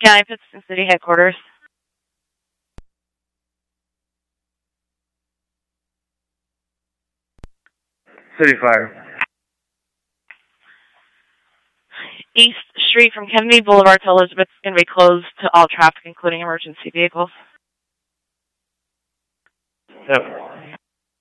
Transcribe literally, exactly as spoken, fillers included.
County Pittston City Headquarters. City Fire. East Street from Kennedy Boulevard to Elizabeth is going to be closed to all traffic, including emergency vehicles. Yep.